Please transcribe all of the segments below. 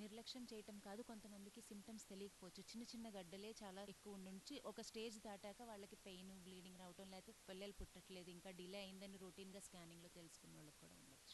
నిర్లక్ష్యం చేయటం కాదు, కొంతమందికి సిమ్టమ్స్ తెలియకపోవచ్చు. చిన్న చిన్న గడ్డలే చాలా ఎక్కువ ఉండుంచి ఒక స్టేజ్ దాటాక వాళ్ళకి పెయిన్, బ్లీడింగ్ రావటం, లేకపోతే పిల్లలు పుట్టట్లేదు, ఇంకా డిలే అయిందని రొటీన్‌గా స్కానింగ్‌లో తెలుసుకున్న వాళ్ళకి కూడా ఉండొచ్చు.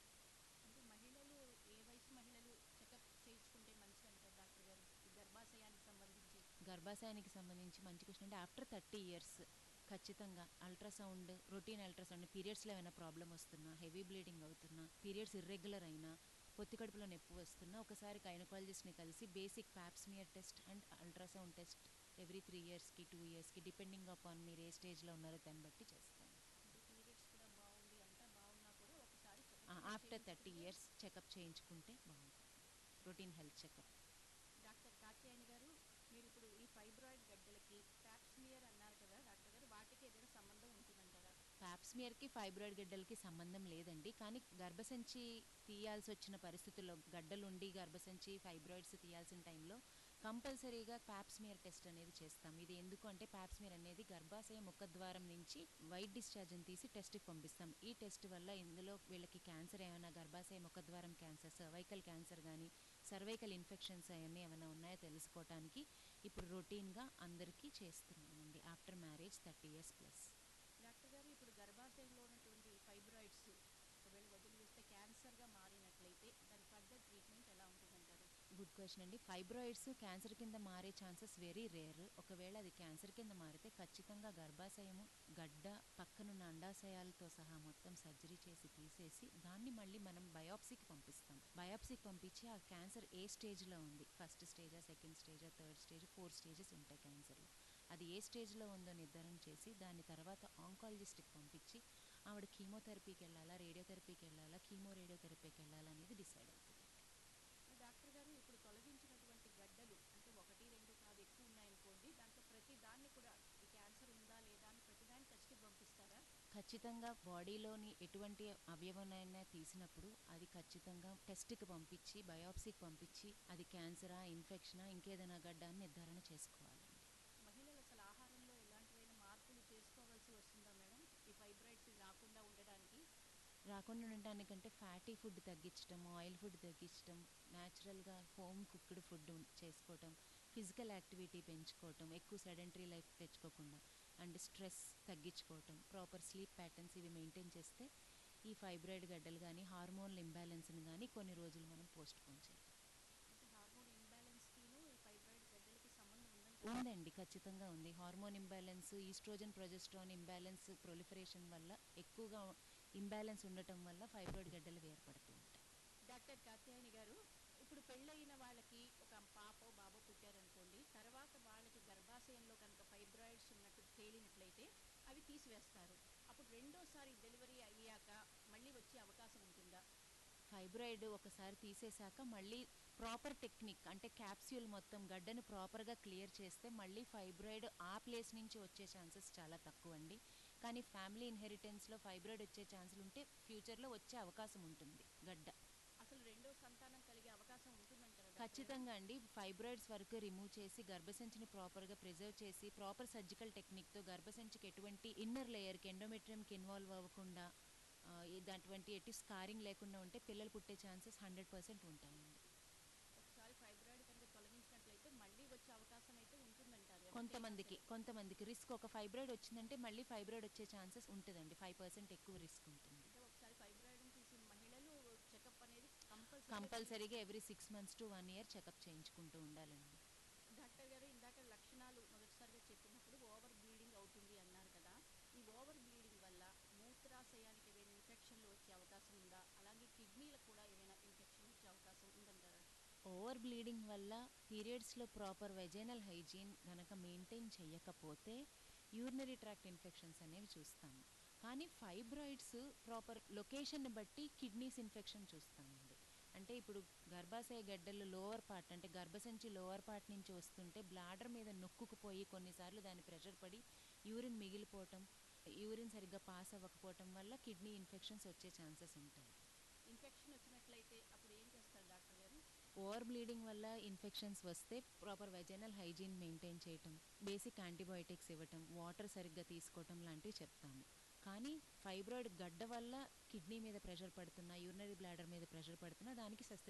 అంటే మహిళలు ఏ వయసు మహిళలు చెకప్ చేయించుకుంటే మంచిదంటారు డాక్టర్ గారు? ఈ గర్భాశయానికి సంబంధించి. గర్భాశయానికి సంబంధించి మంచి క్వెషన్ అంటే ఆఫ్టర్ 30 ఇయర్స్ ఖచ్చితంగా అల్ట్రాసౌండ్, రొటీన్ అల్ట్రాసౌండ్, పీరియడ్స్‌లో ఏమైనా ప్రాబ్లమ్ వస్తున్నా, హెవీ బ్లీడింగ్ అవుతున్నా, పీరియడ్స్ ఇర్రెగ్యులర్ అయినా, పొత్తి కడుపులో నొప్పి వస్తున్నా ఒకసారి గైనకాలజిస్ట్‌ని కలిసి basic Pap smear test and ultrasound test every 3 ఇయర్స్‌కి, 2 ఇయర్స్‌కి డిపెండింగ్ అపాన్ మీరు ఏ స్టేజ్‌లో ఉన్నారో దాన్ని బట్టి చేస్తాం. అంటే పీరియడ్స్ కూడా బాగుండి అంతా బాగున్నా కూడా ఒకసారి ఆఫ్టర్ 30 చేయించుకుంటే. ఇయర్స్ చెకప్ చేయించుకుంటే బాగుంటుంది. Routine health checkup. Doctor Katyayani గారు, మీరు ఇప్పుడు ఈ ఫైబ్రాయిడ్ గడ్డలకి ప్యాప్స్మియర్ అన్నారు కదా డాక్టర్ గారు, వాటికి ఏదైనా సంబంధం ఉంటుందంటారా? పాప్స్మియర్‌కి, ఫైబ్రాయిడ్ గడ్డలకి సంబంధం లేదండి. కానీ గర్భసంచి తీయాల్సొచ్చిన పరిస్థితుల్లో గడ్డలుండి గర్భసంచి, ఫైబ్రాయిడ్స్ తీయాల్సిన టైంలో కంపల్సరీగా పాప్స్మియర్ టెస్ట్ అనేది చేస్తాం. ఇది ఎందుకు అంటే పాప్స్మియర్ అనేది గర్భాశయ ముఖద్వారం నుంచి వైట్ డిశ్చార్జ్‌ని తీసి టెస్ట్‌కి పంపిస్తాం. ఈ టెస్ట్ వల్ల ఇందులో వీళ్ళకి క్యాన్సర్ ఏమైనా గర్భాశయ ముఖద్వారం క్యాన్సర్, సర్వైకల్ క్యాన్సర్ గానీ, సర్వైకల్ ఇన్ఫెక్షన్స్ అయన్నీ ఏమైనా ఉన్నాయో తెలుసుకోవటానికి ఇప్పుడు రొటీన్‌గా అందరికీ చేస్తున్నామండి. After marriage 30 years plus. Doctor గారు, ఇప్పుడు గర్భాశయంలో ఉన్నటువంటి ఫైబ్రాయిడ్స్ ఒకవేళ వదిలివేస్తే క్యాన్సర్గా మారినట్లయితే దాని ఫర్దర్ ట్రీట్మెంట్ ఎలా ఉంటుందంటారు? గుడ్ క్వశ్చన్ అండి. ఫైబ్రాయిడ్స్ క్యాన్సర్ కింద మారే ఛాన్సెస్ వెరీ రేర్. ఒకవేళ అది క్యాన్సర్ కింద మారితే ఖచ్చితంగా గర్భాశయము, గడ్డ, పక్కనున్న అండాశయాలతో సహా మొత్తం సర్జరీ చేసి తీసేసి దాన్ని మళ్ళీ మనం బయాప్సీకి పంపిస్తాం. బయాప్సీకి పంపించి ఆ క్యాన్సర్ ఏ స్టేజ్‌లో ఉంది, first స్టేజా, second స్టేజా, third stage, 4 stages ఉంటాయి క్యాన్సర్‌లో. అది ఏ స్టేజ్‌లో ఉందో నిర్ధారణ చేసి దాని తర్వాత ఆంకాలజిస్ట్‌కి పంపించి ఆవిడ కీమోథెరపీకి వెళ్ళాలా, రేడియోథెరపీకి వెళ్ళాలా, కీమో రేడియోథెరపీకి వెళ్ళాలా అనేది డిసైడ్ అవుతుంది. డాక్టర్ గారు, ఇప్పుడు తొలగించినటువంటి గడ్డలు అంటే 1, 2 కాదు ఎక్కువ ఉన్నాయనుకోండి, దాంట్లో ప్రతి దాన్ని కూడా ఈ క్యాన్సర్ ఉందా లేదా అని ప్రతిదాన్ని టెస్ట్‌కి పంపిస్తారా? ఖచ్చితంగా బాడీలోని ఎటువంటి అవయవనైనా తీసినప్పుడు అది ఖచ్చితంగా టెస్ట్‌కి పంపించి, బయాప్సీకి పంపించి అది క్యాన్సరా, ఇన్ఫెక్షనా, ఇంకేదైనా గడ్డా అని నిర్ధారణ చేసుకోవాలండి. మహిళలు అసలు ఆహారంలో ఎలాంటివైనా మార్పులు చేసుకోవాల్సి వస్తుందా మేడం, ఈ ఫైబ్రాయిడ్స్ రాకుండా ఉండడానికి? రాకుండా ఉండటానికంటే ఫ్యాటీ ఫుడ్ తగ్గించటం, ఆయిల్ ఫుడ్ తగ్గించటం, న్యాచురల్‌గా హోమ్ కుక్డ్ ఫుడ్ చేసుకోవటం, ఫిజికల్ యాక్టివిటీ పెంచుకోవటం, ఎక్కువ సెడెంటరీ లైఫ్ తెచ్చుకోకుండా, and stress తగ్గించుకోవటం, proper sleep patterns ఇవి మెయింటైన్ చేస్తే ఈ ఫైబ్రాయిడ్ గడ్డలు గానీ, హార్మోనల్ ఇంబాలెన్స్‌ని గానీ కొన్ని రోజులు మనం పోస్ట్‌పోన్ చేయగలం. అంటే హార్మోన్ ఇంబ్యాలెన్స్‌కిను ఈ ఫైబ్రాయిడ్ గడ్డలకి సంబంధం ఉందంటారా? ఉందండి. ఖచ్చితంగా ఉంది. Hormone imbalance, oestrogen, progesterone imbalance proliferation వల్ల ఎక్కువగా ఇంబాలెన్స్ ఉండటం వల్ల ఫైబ్రాయిడ్ గడ్డలు ఏర్పడుతూ ఉంటాయి. డాక్టర్ కాత్యాయని గారు, ఇప్పుడు పెళ్ళయిన వాళ్ళకి ఒక పాపో బాబో పుట్టారనుకోండి, తర్వాత వాళ్ళకి గర్భాశయంలో కనుక ఫైబ్రాయిడ్స్ ఉన్నట్టు తేలినట్లయితే అవి తీసివేస్తారు. అప్పుడు రెండోసారి డెలివరీ అయ్యాక మళ్ళీ వచ్చే అవకాశం ఉంటుందా? ఫైబ్రాయిడ్ ఒకసారి తీసేశాక మళ్ళీ ప్రాపర్ టెక్నిక్ అంటే క్యాప్స్యూల్ మొత్తం గడ్డను ప్రాపర్‌గా క్లియర్ చేస్తే మళ్ళీ ఫైబ్రాయిడ్ ఆ ప్లేస్ నుంచి వచ్చే ఛాన్సెస్ చాలా తక్కువండి. కానీ ఫ్యామిలీ ఇన్‌హెరిటెన్స్‌లో ఫైబ్రాయిడ్ వచ్చే ఛాన్సులుంటే ఫ్యూచర్‌లో వచ్చే అవకాశం ఉంటుంది గడ్డ. అసలు రెండో సంతానం కలిగే అవకాశం ఉంటుందంటారా డాక్టర్ గారు? ఖచ్చితంగా అండి. ఫైబ్రాయిడ్స్ వరకు రిమూవ్ చేసి గర్భసంచిని ప్రాపర్‌గా ప్రిజర్వ్ చేసి ప్రాపర్ సర్జికల్ టెక్నిక్‌తో గర్భసంచికి ఎటువంటి ఇన్నర్ లేయర్‌కి ఎండోమెట్రియంకి ఇన్వాల్వ్ అవ్వకుండా అటువంటి ఎట్టి స్కారింగ్ లేకుండా ఉంటే పిల్లలు పుట్టే ఛాన్సెస్ 100% ఉంటాయండి. ఒకసారి ఫైబ్రాయిడ్ కనుక తొలగించినట్లయితే మళ్ళీ వచ్చే అవకాశం అయితే ఉంటుందంటారు ఎవరికైనా సరే. కొంతమందికి రిస్క్ ఒక ఫైబ్రాయిడ్ వచ్చిందంటే మళ్ళీ ఫైబ్రాయిడ్ వచ్చే ఛాన్సెస్ ఉంటదండి. 5% ఎక్కువ రిస్క్ ఉంటుంది. అంటే ఒకసారి ఫైబ్రాయిడ్‌ని తీసిన మహిళలు చెకప్ అనేది కంపల్సరీగా కంపల్సరీగా every 6 months to 1 year checkup చేయించుకుంటూ ఉండాలండి. డాక్టర్ గారు, ఇందాక లక్షణాలు మొదటిసారిగా చెప్పినప్పుడు ఓవర్ బ్లీడింగ్ అవుతుంది అన్నారు కదా! ఈ ఓవర్ బ్లీడింగ్ వల్ల మూత్రాశయానికి ఏవైనా ఇన్ఫెక్షన్‌లు వచ్చే అవకాశం ఉందా? అలాగే కిడ్నీలకు కూడా ఏవైనా ఇన్ఫెక్షన్ వచ్చే అవకాశం ఉందంటారా? ఓవర్ బ్లీడింగ్ వల్ల పీరియడ్స్‌లో ప్రాపర్ వెజైనల్ హైజీన్ గనక మెయింటైన్ చేయకపోతే యూరినరీ ట్రాక్ట్ ఇన్ఫెక్షన్స్ అనేవి చూస్తాము. కానీ ఫైబ్రాయిడ్స్ ప్రాపర్ లొకేషన్‌ని బట్టి కిడ్నీస్ ఇన్ఫెక్షన్ చూస్తామండి. అంటే ఇప్పుడు గర్భాశయ గడ్డలు లోవర్ పార్ట్ అంటే గర్భసంచి లోవర్ పార్ట్ నుంచి వస్తుంటే బ్లాడర్ మీద నొక్కుకుపోయి కొన్నిసార్లు దాని ప్రెషర్ పడి యూరిన్ మిగిలిపోవటం, యూరిన్ సరిగ్గా పాస్ అవ్వకపోవటం వల్ల కిడ్నీ ఇన్ఫెక్షన్స్ వచ్చే ఛాన్సెస్ ఉంటాయి. ఇన్ఫెక్షన్ వచ్చినట్లయితే అప్పుడు ఏం చేస్తారు డాక్టర్ గారు? ఓవర్ బ్లీడింగ్ వల్ల ఇన్ఫెక్షన్స్ వస్తే ప్రాపర్ వెజైనల్ హైజీన్ మెయింటైన్ చేయటం, బేసిక్ యాంటీబయోటిక్స్ ఇవ్వటం, వాటర్ సరిగ్గా తీసుకోవటం లాంటివి చెప్తాము. కానీ ఫైబ్రాయిడ్ గడ్డ వల్ల కిడ్నీ మీద ప్రెషర్ పడుతున్నా, యూరినరీ బ్లాడర్ మీద ప్రెషర్ పడుతున్నా దానికి శస్త్రచికిత్స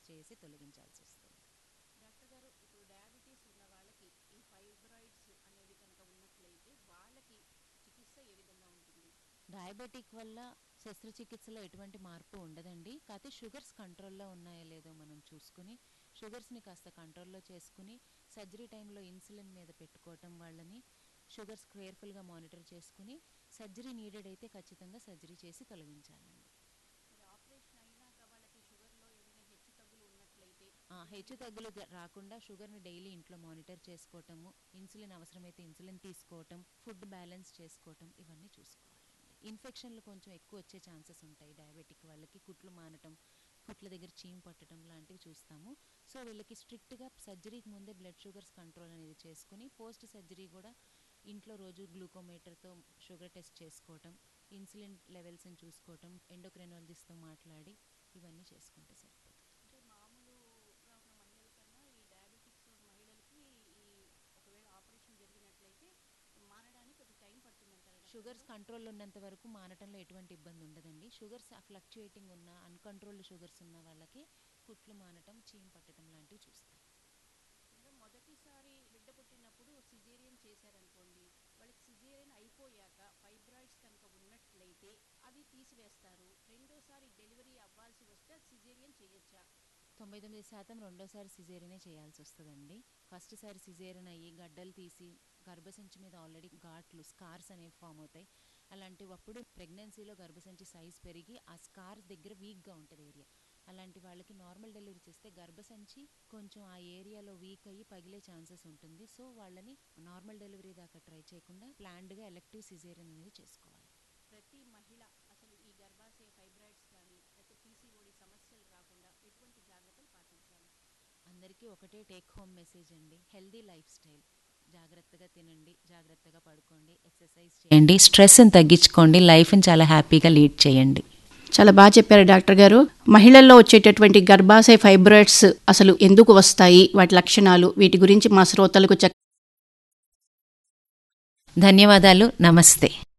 చేసి తొలగించాల్సి వస్తుంది. డాక్టర్ గారు, ఇప్పుడు డయాబెటీస్ ఉన్న వాళ్ళకి ఈ ఫైబ్రాయిడ్స్ అనేవి కనుక ఉన్నట్లయితే వాళ్ళకి చికిత్స ఏ విధంగా ఉంటుంది? డయాబెటిక్ వల్ల శస్త్రచికిత్సలో ఎటువంటి మార్పు ఉండదండి. కాకపోతే షుగర్స్ కంట్రోల్లో ఉన్నాయో లేదో మనం చూసుకుని షుగర్స్ని కాస్త కంట్రోల్లో చేసుకుని సర్జరీ టైంలో ఇన్సులిన్ మీద పెట్టుకోవటం, వాళ్ళని షుగర్స్ కేర్ఫుల్గా మానిటర్ చేసుకుని సర్జరీ నీడెడ్ అయితే ఖచ్చితంగా సర్జరీ చేసి తొలగించాలండి. మరి ఆపరేషన్ అయినాక వాళ్ళకి షుగర్లో ఏమైనా హెచ్చు తగ్గులు ఉన్నట్లయితే హెచ్చు తగ్గులు రాకుండా షుగర్ని డైలీ ఇంట్లో మానిటర్ చేసుకోవటము, ఇన్సులిన్ అవసరమైతే ఇన్సులిన్ తీసుకోవటం, ఫుడ్ బ్యాలెన్స్ చేసుకోవటం, ఇవన్నీ చూసుకోవాలండి. ఇన్ఫెక్షన్లు కొంచెం ఎక్కువ వచ్చే ఛాన్సెస్ ఉంటాయి డయాబెటిక్ వాళ్ళకి. కుట్లు మానటం, కుట్ల దగ్గర చీము పట్టడం లాంటివి చూస్తాము. సో వీళ్ళకి స్ట్రిక్ట్గా సర్జరీకి ముందే బ్లడ్ షుగర్స్ కంట్రోల్ అనేది చేసుకుని పోస్ట్ సర్జరీ కూడా ఇంట్లో రోజు గ్లూకోమీటర్తో షుగర్ టెస్ట్ చేసుకోవటం, ఇన్సులిన్ లెవెల్స్ని చూసుకోవటం, ఎండోక్రైనాలజిస్ట్తో మాట్లాడి ఇవన్నీ చేసుకుంటే సరిపోతుంది. అంటే మామూలుగా ఉన్న మహిళల కన్నా ఈ డయాబెటిక్స్ ఉన్న మహిళలకి ఒకవేళ ఆపరేషన్ జరిగినట్లయితే మారడానికి కొంచెం టైం పడుతుందంటారా? షుగర్స్ కంట్రోల్లో ఉన్నంత వరకు మానటంలో ఎటువంటి ఇబ్బంది ఉండదండి. షుగర్స్ ఫ్లక్చుయేటింగ్ ఉన్న అన్కంట్రోల్డ్ షుగర్స్ ఉన్న వాళ్ళకి కుట్లు మానటం, చీము పట్టడం లాంటివి చూస్తాం. ఇంకా మొదటిసారి బిడ్డ పుట్టినప్పుడు సిజేరియన్ చేశారనుకోండి, వాళ్ళకి సిజేరియన్ అయిపోయాక ఫైబ్రాయిడ్స్ కనుక ఉన్నట్లయితే అవి తీసివేస్తారు. రెండోసారి డెలివరీ అవ్వాల్సి వస్తే సిజేరియన్ చేయొచ్చా? 99% రెండోసారి సిజేరియనే చేయాల్సి వస్తుందండి. ఫస్ట్ సారి సిజేరియన్ అయ్యి గడ్డలు తీసి గర్భసంచి మీద ఆల్రెడీ ఘాట్లు, స్కార్స్ అనేవి ఫామ్ అవుతాయి. అలాంటివప్పుడు ప్రెగ్నెన్సీలో గర్భసంచి సైజ్ పెరిగి ఆ స్కార్స్ దగ్గర వీక్గా ఉంటుంది ఏరియా. అలాంటి వాళ్ళకి నార్మల్ డెలివరీ చేస్తే గర్భసంచి కొంచెం ఆ ఏరియాలో వీక్ అయ్యి పగిలే ఛాన్సెస్ ఉంటుంది. సో వాళ్ళని నార్మల్ డెలివరీ దాకా ట్రై చేయకుండా ప్లాన్డ్గా ఎలెక్టివ్ సిజేరియన్ అనేది చేసుకోవాలి. ప్రతి మహిళ అసలు ఈ గర్భాశయ ఫైబ్రాయిడ్స్ కానీ లేకపోతే పీసీఓడి సమస్యలు రాకుండా ఎటువంటి జాగ్రత్తలు పాటించాలి? అందరికీ ఒకటే టేక్ హోమ్ మెసేజ్ అండి, హెల్దీ లైఫ్ స్టైల్. జాగ్రత్తగా తినండి, జాగ్రత్తగా పడుకోండి, ఎక్సర్సైజ్ చేయండి, స్ట్రెస్ని తగ్గించుకోండి, లైఫ్ని చాలా హ్యాపీగా లీడ్ చేయండి. చాలా బాగా చెప్పారు డాక్టర్ గారు. మహిళల్లో వచ్చేటటువంటి గర్భాశయ ఫైబ్రాయిడ్స్ అసలు ఎందుకు వస్తాయి, వాటి లక్షణాలు, వీటి గురించి మా శ్రోతలకు ధన్యవాదాలు. నమస్తే.